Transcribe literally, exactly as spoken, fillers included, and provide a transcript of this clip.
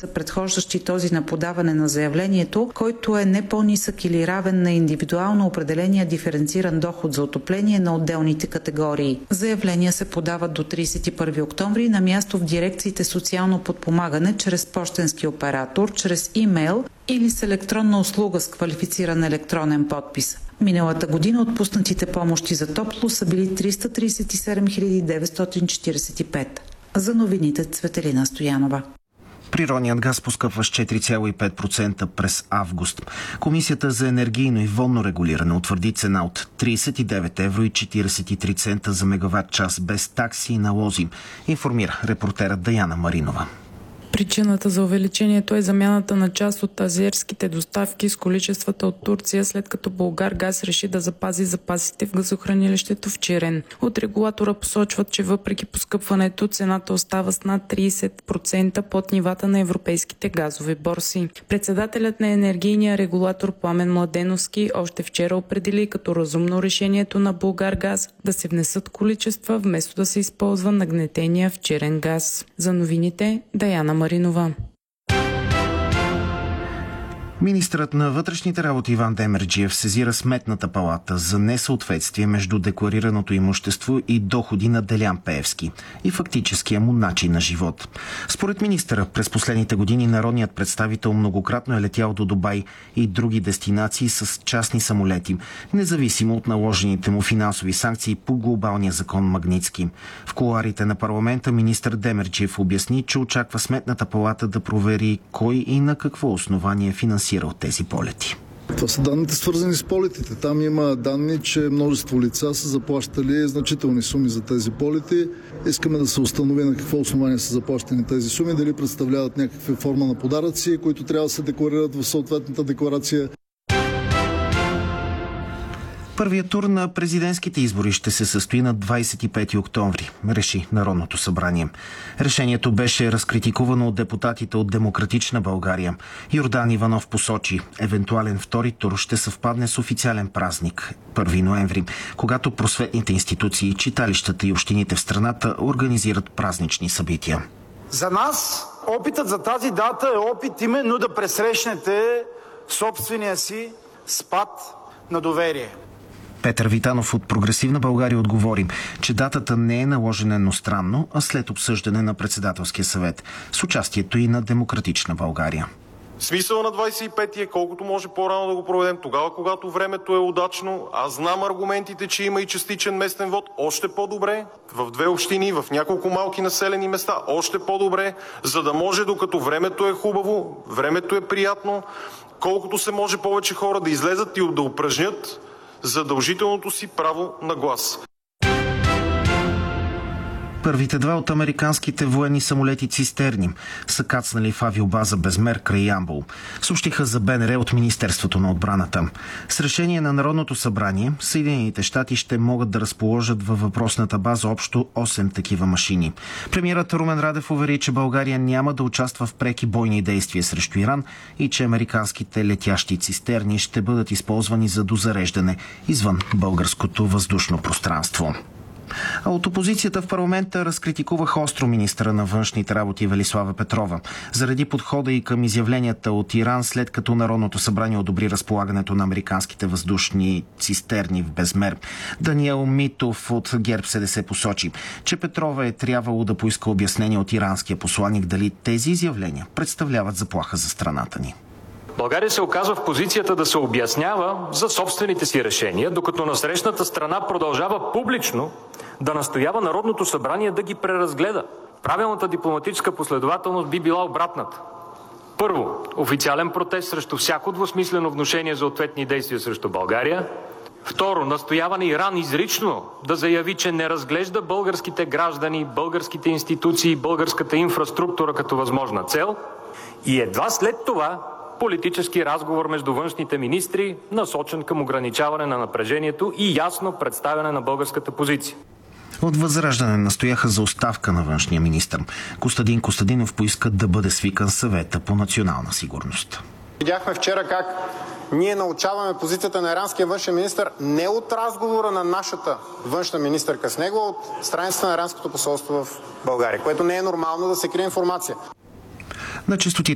месеца, предхождащи този на подаване на заявлението, който е не по-нисък или равен на индивидуално определения диференциран доход за отопление на отделните категории. Заявления се подават до тридесет и първи октомври на място в дирекциите социално подпомагане чрез пощенски оператор, чрез имейл или с електронна услуга с квалифициран електронен подпис. Миналата година отпуснатите помощи за топло са били триста тридесет и седем хиляди деветстотин четиридесет и пет. За новините Цветелина Стоянова. Природният газ поскъпва с четири цяло и пет процента през август. Комисията за енергийно и водно регулиране утвърди цена от тридесет и девет евро и четиридесет и три цента за мегаватт час без такси и налози, информира репортерът Даяна Маринова. Причината за увеличението е замяната на част от азерските доставки с количествата от Турция, след като Булгаргаз реши да запази запасите в газохранилището в Чирен. От регулатора посочват, че въпреки поскъпването, цената остава с над тридесет процента под нивата на европейските газови борси. Председателят на енергийния регулатор Пламен Младеновски още вчера определи като разумно решението на Булгаргаз да се внесат количества, вместо да се използва нагнетения в Чирен газ. За новините Даяна Маринова. Министърът на вътрешните работи Иван Демерджиев сезира Сметната палата за несъответствие между декларираното имущество и доходи на Делян Пеевски и фактическия му начин на живот. Според министъра, през последните години народният представител многократно е летял до Дубай и други дестинации с частни самолети, независимо от наложените му финансови санкции по глобалния закон Магнитски. В кулоарите на парламента министър Демерджиев обясни, че очаква Сметната палата да провери кой и на какво основание финансира от тези полети. Това са данните, свързани с полетите. Там има данни, че множество лица са заплащали значителни суми за тези полети. Искаме да се установи на какво основание са заплащани тези суми, дали представляват някаква форма на подаръци, които трябва да се декларират в съответната декларация. Първият тур на президентските избори ще се състои на двадесет и пети октомври, реши Народното събрание. Решението беше разкритикувано от депутатите от Демократична България. Йордан Иванов посочи, евентуален втори тур ще съвпадне с официален празник – първи ноември, когато просветните институции, читалищата и общините в страната организират празнични събития. За нас опитът за тази дата е опит именно да пресрещнете собствения си спад на доверие. Петър Витанов от Прогресивна България отговори, че датата не е наложена едностранно, а след обсъждане на председателския съвет с участието и на Демократична България. Смисъл на двадесет и пети е колкото може по-рано да го проведем, тогава когато времето е удачно. Аз знам аргументите, че има и частичен местен вод, още по-добре, в две общини, в няколко малки населени места, още по-добре, за да може, докато времето е хубаво, времето е приятно, колкото се може повече хора да излезат и да упражнят задължителното си право на глас. Първите два от американските военни самолети цистерни са кацнали в авиобаза Безмер край Ямбол, съобщиха за Б Н Р от Министерството на отбраната. С решение на Народното събрание, Съединените щати ще могат да разположат във въпросната база общо осем такива машини. Премиерът Румен Радев увери, че България няма да участва в преки бойни действия срещу Иран и че американските летящи цистерни ще бъдат използвани за дозареждане извън българското въздушно пространство. А от опозицията в парламента разкритикуваха остро министъра на външните работи Велислава Петрова заради подхода и към изявленията от Иран, след като Народното събрание одобри разполагането на американските въздушни цистерни в Безмер. Даниел Митов от ГЕРБ С Д С посочи, че Петрова е трябвало да поиска обяснение от иранския посланик дали тези изявления представляват заплаха за страната ни. България се оказва в позицията да се обяснява за собствените си решения, докато насрещната страна продължава публично да настоява Народното събрание да ги преразгледа. Правилната дипломатическа последователност би била обратната. Първо, официален протест срещу всяко двусмислено внушение за ответни действия срещу България. Второ, настояване Иран изрично да заяви, че не разглежда българските граждани, българските институции, българската инфраструктура като възможна цел. И едва след това политически разговор между външните министри, насочен към ограничаване на напрежението и ясно представяне на българската позиция. От Възраждане настояха за оставка на външния министър. Костадин Костадинов поиска да бъде свикан съвета по национална сигурност. Видяхме вчера как ние научаваме позицията на иранския външен министър не от разговора на нашата външна министърка с него, а от страницата на иранското посолство в България, което не е нормално да се крие информация. На честотите